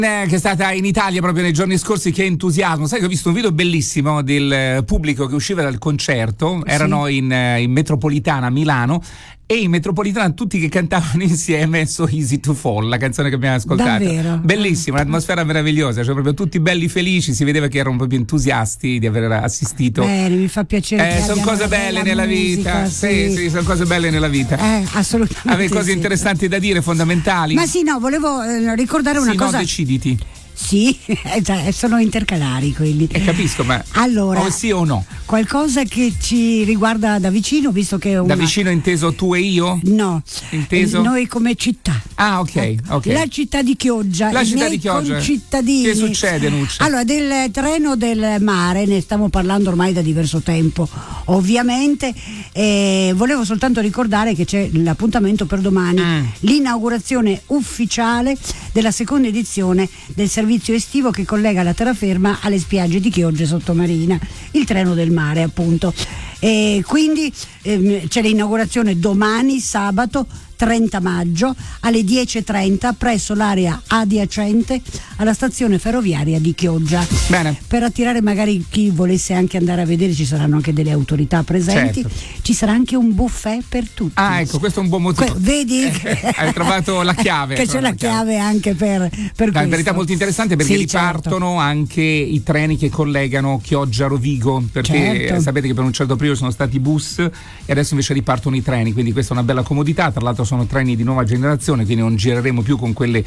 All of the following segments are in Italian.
Che è stata in Italia proprio nei giorni scorsi, che entusiasmo. Sai che ho visto un video bellissimo del pubblico che usciva dal concerto, erano in metropolitana a Milano, e in metropolitana tutti che cantavano insieme So Easy to Fall, la canzone che abbiamo ascoltato. Davvero? Bellissima, un'atmosfera meravigliosa, cioè proprio tutti belli felici, si vedeva che erano proprio entusiasti di aver assistito. Bene, mi fa piacere. Sono cose belle nella vita. Sì, sono cose belle nella vita. Assolutamente. Avevi cose interessanti da dire, fondamentali? Ma sì, no, volevo ricordare una cosa. No, deciditi. Sì, sono intercalari quelli. Capisco, ma allora, o sì o no? Qualcosa che ci riguarda da vicino, visto che da vicino inteso tu e io? No, inteso noi come città. Ah, ok. La città di Chioggia, la città di Chioggia. Concittadini. Che succede, Nuccia? Allora, del treno del mare ne stiamo parlando ormai da diverso tempo, ovviamente. Volevo soltanto ricordare che c'è l'appuntamento per domani, l'inaugurazione ufficiale della seconda edizione del servizio estivo che collega la terraferma alle spiagge di Chioggia Sottomarina, il treno del mare appunto. Quindi c'è l'inaugurazione domani, sabato 30 maggio alle 10:30 presso l'area adiacente alla stazione ferroviaria di Chioggia. Bene. Per attirare magari chi volesse anche andare a vedere, ci saranno anche delle autorità presenti, ci sarà anche un buffet per tutti. Ah, ecco, questo è un buon motivo. Vedi? Hai trovato la chiave. Che c'è la chiave anche per questo. In verità molto interessante, perché ripartono anche i treni che collegano Chioggia-Rovigo, perché sapete che per un certo periodo sono stati bus e adesso invece ripartono i treni, quindi questa è una bella comodità. Tra l'altro sono treni di nuova generazione, quindi non gireremo più con quelle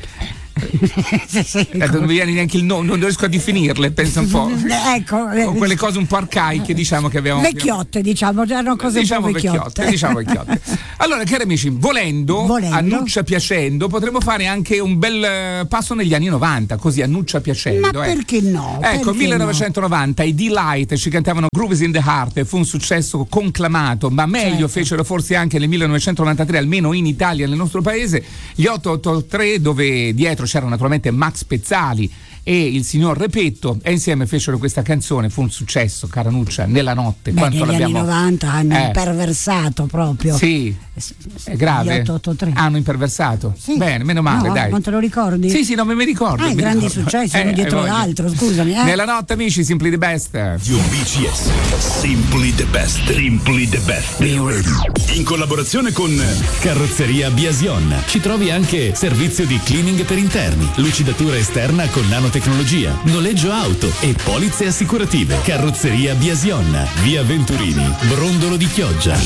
non mi viene neanche il nome, non riesco a definirle, pensa un po'. Ecco, con quelle cose un po' arcaiche, diciamo, che abbiamo vecchiotte, diciamo, erano cose un po' vecchiotte. Diciamo vecchiotte. Allora, cari amici, volendo, annuccia piacendo, potremmo fare anche un bel passo negli anni 90, così annuccia piacendo. Ma perché no? Ecco, perché 1990 i Delight ci cantavano Grooves in the Heart e fu un successo conclamato, ma meglio fecero forse anche nel 1993, almeno in Italia, nel nostro paese, gli 883, dove dietro c'era naturalmente Max Pezzali e il signor Repetto, e insieme fecero questa canzone. Fu un successo, Caranuccia, nella notte. Quanto negli anni 90 hanno perversato proprio. Sì, è grave. 883. Hanno imperversato. Sì. Bene, meno male, dai. Non te lo ricordi? Sì, non mi ricordo. Grandi successi uno dietro l'altro, scusami. Nella notte, amici, Simply the Best. BCS, Simply the Best. Simply the Best. In collaborazione con Carrozzeria Biasion. Ci trovi anche servizio di cleaning per interni, lucidatura esterna con nanotecnologia, noleggio auto e polizze assicurative. Carrozzeria Biasion, via Venturini, Brondolo di Chioggia.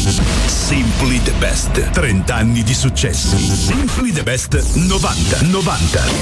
Simply the Best, 30 anni di successi. Simply the Best 90.